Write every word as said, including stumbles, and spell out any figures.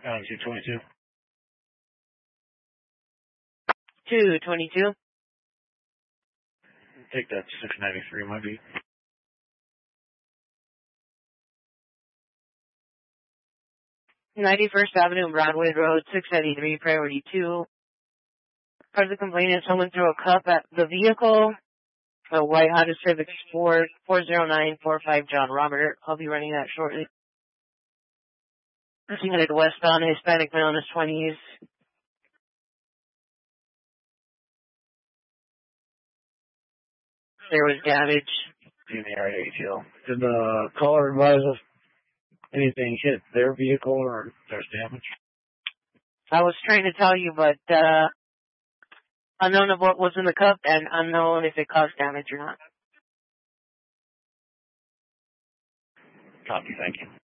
Uh, two twenty-two. two twenty-two. Take that six ninety-three, might be. ninety-first Avenue, Broadway Road, six ninety-three, priority two. Part of the complaint is someone threw a cup at the vehicle. A white Honda Civic Sport, four zero nine four five John Robert. I'll be running that shortly. Looking at westbound, Hispanic male in his twenties. There was damage. In the area, A T L. Did the caller advise us anything hit their vehicle or there's damage? I was trying to tell you, but uh, unknown of what was in the cup and unknown if it caused damage or not. Copy, thank you.